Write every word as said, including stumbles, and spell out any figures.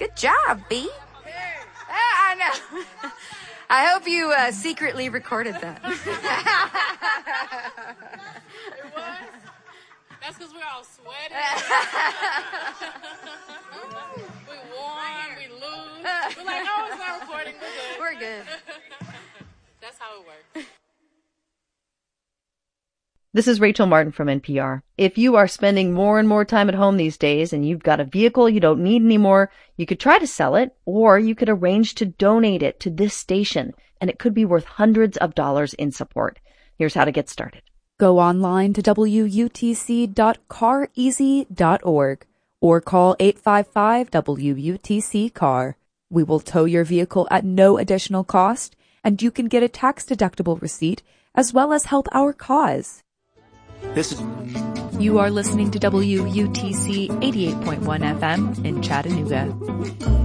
Good job, B. I know. I hope you uh, secretly recorded that. It was? That's because we're all sweaty. We won, we lose. We're like, no, it's not recording. We're good. We're good. That's how it works. This is Rachel Martin from N P R. If you are spending more and more time at home these days and you've got a vehicle you don't need anymore, you could try to sell it, or you could arrange to donate it to this station, and it could be worth hundreds of dollars in support. Here's how to get started. Go online to W U T C dot car easy dot org or call eight five five W U T C car. We will tow your vehicle at no additional cost, and you can get a tax-deductible receipt as well as help our cause. This is... You are listening to W U T C eighty-eight point one F M in Chattanooga.